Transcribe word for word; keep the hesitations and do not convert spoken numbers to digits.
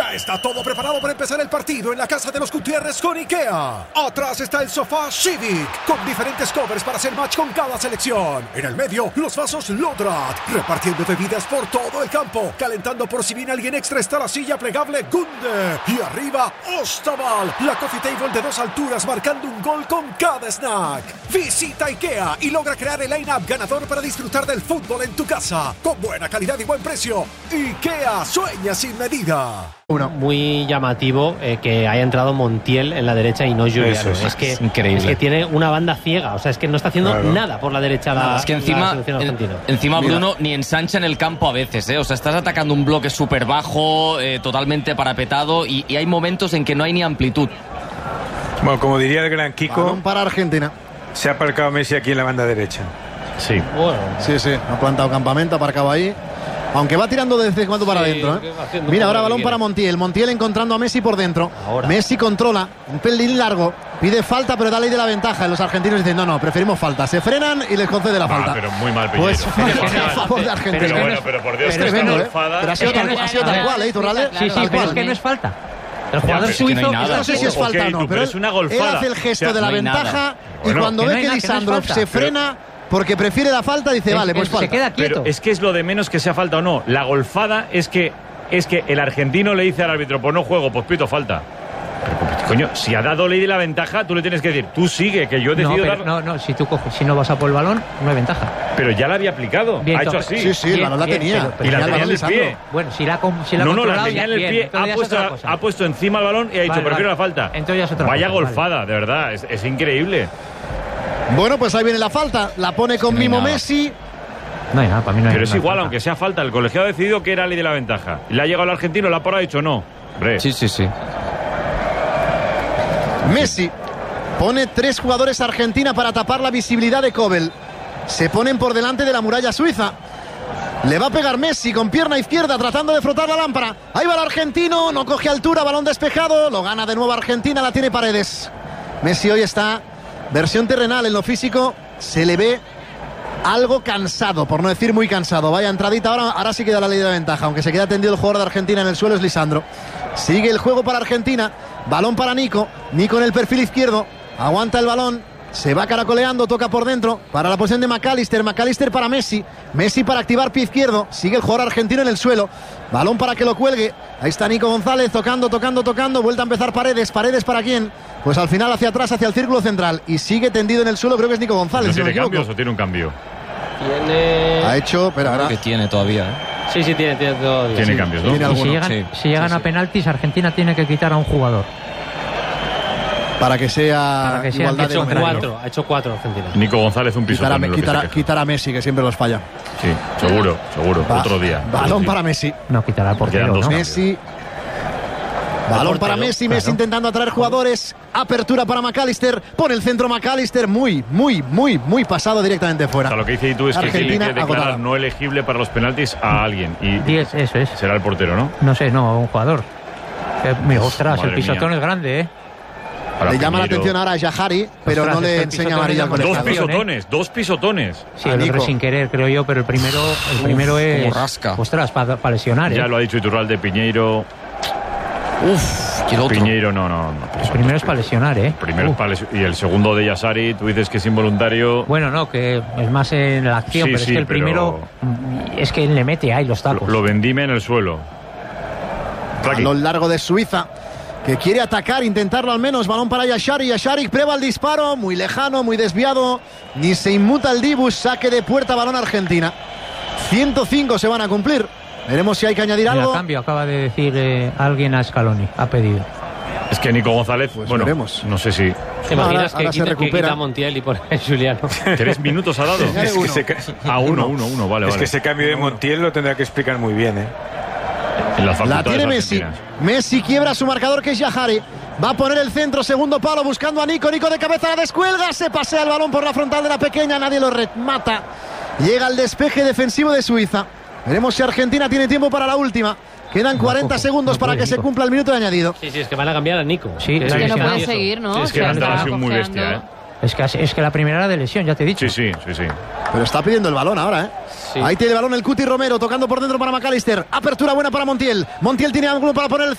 Ya está todo preparado para empezar el partido en la casa de los Gutiérrez con IKEA. Atrás está el sofá Civic, con diferentes covers para hacer match con cada selección. En el medio, los vasos Lodrat, repartiendo bebidas por todo el campo. Calentando por si viene alguien extra está la silla plegable Gunde. Y arriba, Ostaval, la coffee table de dos alturas marcando un gol con cada snack. Visita IKEA y logra crear el line-up ganador para disfrutar del fútbol en tu casa. Con buena calidad y buen precio. IKEA, sueña sin medida. Uno. Muy llamativo eh, que haya entrado Montiel en la derecha y no Giuliano. Es, es que es increíble. Es que tiene una banda ciega, o sea, es que no está haciendo claro. nada por la derecha la, es que encima, la selección argentina. En, encima Mira. Bruno ni ensancha en el campo a veces, ¿eh? O sea, estás atacando un bloque súper bajo, eh, totalmente parapetado y, y hay momentos en que no hay ni amplitud. Bueno, como diría el gran Kiko, balón para Argentina. Se ha aparcado Messi aquí en la banda derecha. Sí. Bueno. Sí, sí, ha plantado campamento, ha aparcado ahí. Aunque va tirando desde cuando para sí, adentro, ¿eh? Mira, ahora balón para Montiel. Montiel encontrando a Messi por dentro. Ahora. Messi controla, un pelín largo. Pide falta, pero da ley de la ventaja. Y los argentinos dicen, no, no, preferimos falta. Se frenan y les concede la ah, falta. Pero muy mal, Pues a favor de Argentina. Pero bueno, pero por Dios, es tremendo, ¿eh? Pero ha sido tal, ha sido tal cual, ¿eh, Iturralde? Sí, sí, pero es que no es falta. El jugador suizo, no, no sé si es falta o no, pero es una golfada. Él hace el gesto o sea, de la no ventaja y bueno, cuando que ve no que Lisandro se frena porque prefiere la falta, dice, es, vale, pues es, falta. Se queda quieto. Pero es que es lo de menos que sea falta o no. La golfada es que es que el argentino le dice al árbitro, pues no juego, pues pito falta. Pero, coño, si ha dado ley de la ventaja, tú le tienes que decir, tú sigue, que yo he decidido no, pero, dar... No, no, si tú coges, si no vas a por el balón, no hay ventaja. Pero ya la había aplicado, bien, ha hecho así. Sí, sí, bien, la, la bien, tenía. Pero, pero y la tenía en el pie. Bueno, si la, si la no, no, la tenía en el pie, ha puesto, ha puesto encima el balón y ha dicho, vale, prefiero vale. la falta. Entonces ya es otra Vaya cosa, golfada, vale. de verdad, es, es increíble. Bueno, pues ahí viene la falta, la pone con no Mimo nada. Messi. No hay nada, para mí no hay Pero es no hay igual, falta. aunque sea falta, el colegiado ha decidido que era ley de la ventaja. Y le ha llegado el argentino, la porra ha dicho no. Hombre. Sí, sí, sí. Messi pone tres jugadores Argentina para tapar la visibilidad de Kobel. Se ponen por delante de la muralla suiza. Le va a pegar Messi con pierna izquierda tratando de frotar la lámpara. Ahí va el argentino, no coge altura, balón despejado. Lo gana de nuevo Argentina, la tiene Paredes. Messi hoy está versión terrenal, en lo físico se le ve algo cansado, por no decir muy cansado. Vaya entradita, ahora, ahora sí queda la ley de la ventaja. Aunque se queda tendido el jugador de Argentina en el suelo es Lisandro. Sigue el juego para Argentina. Balón para Nico. Nico en el perfil izquierdo. Aguanta el balón. Se va caracoleando, toca por dentro. Para la posición de McAllister. McAllister para Messi. Messi para activar pie izquierdo. Sigue el jugador argentino en el suelo. Balón para que lo cuelgue. Ahí está Nico González tocando, tocando, tocando. Vuelta a empezar Paredes. ¿Paredes para quién? Pues al final hacia atrás, hacia el círculo central. Y sigue tendido en el suelo, creo que es Nico González. ¿No si tiene no me cambios equivoco. o tiene un cambio? Tiene... Ha hecho, pero ahora... que tiene todavía, ¿eh? Sí, sí, tiene, tiene todavía. Tiene sí. cambios, ¿no? Tiene Y si alguno. llegan, Sí. si llegan Sí, a sí. penaltis, Argentina tiene que quitar a un jugador. Para que sea, Para que sea igualdad Ha de hecho número. cuatro, ha hecho cuatro Argentina. Nico González un piso. Quitar a, también, lo que quitar a- se queja. quitar a Messi, que siempre los falla. Sí, seguro, seguro. Va- Otro día. Balón Sí. para Messi. No quitará al portero, Quedan dos ¿no? cambios. Messi. Balón para Messi, claro. Messi intentando atraer jugadores. Apertura para McAllister. Pone el centro McAllister. Muy, muy, muy, muy pasado directamente fuera. O sea, lo que dice tú es que tiene Argentina que declarar agotada. no elegible para los penaltis a alguien. Y Diez, eso es. será el portero, ¿no? No sé, no, un jugador. Eh, mira, ostras, Madre el pisotón mía. es grande, ¿eh? Para Le llama la Piñeiro. atención ahora a Yahari, pero Ostras, no le es que el enseña pisotón amarilla al le llama Dos la colegiado. atención. pisotones, dos pisotones. Sí, A el otro Nico. sin querer, creo yo, pero el primero, el primero Uf, es... como rasca. Ostras, para lesionar, ¿eh? Ya lo ha dicho Iturralde, Piñeiro. Uf, y el otro. Piñeiro no, no. no El primero es para lesionar, ¿eh? Primero Uh. es para lesión- y el segundo de Yasari, tú dices que es involuntario. Bueno, no, que es más en la acción, Sí, pero sí, es que el pero- primero mm, es que él le mete ahí los lo, tacos. lo vendime en el suelo. Raki. A lo largo de Suiza, que quiere atacar, intentarlo al menos. Balón para Yashari. Yashari prueba el disparo, muy lejano, muy desviado. Ni se inmuta el Dibus. Saque de puerta, balón Argentina. ciento cinco se van a cumplir. Veremos si hay que añadir Mira, algo. a cambio, acaba de decir eh, alguien a Scaloni, ha pedido. Es que Nico González, Pues bueno, veremos. no sé si. ¿Te imaginas ahora que, se quita, que recupera. quita a Montiel y pone a Giuliano? ¿Tres minutos ha dado? Añade Es que uno. se ca- A uno, uno, uno, vale, Es vale. que ese cambio de Montiel lo tendrá que explicar muy bien, ¿eh? En las La facultades tiene Messi. argentinas. Messi quiebra su marcador, que es Yahari. Va a poner el centro, segundo palo, buscando a Nico. Nico de cabeza, la descuelga. Se pasea el balón por la frontal de la pequeña. Nadie lo remata. Llega el despeje defensivo de Suiza. Veremos si Argentina tiene tiempo para la última. Quedan cuarenta Ojo, segundos no para puede, que se Nico. cumpla el minuto de añadido. Sí, sí, es que van a cambiar a Nico. Sí, Que es es que no lesionado. puede seguir, ¿no? Es que Se Randall está ha sido muy cojeando. bestia, ¿eh? Es que, es que la primera era de lesión, ya te he dicho. Sí, sí, sí, sí. Pero está pidiendo el balón ahora, ¿eh? Sí. Ahí tiene el balón el Cuti Romero, tocando por dentro para McAllister. Apertura buena para Montiel. Montiel tiene ángulo para poner el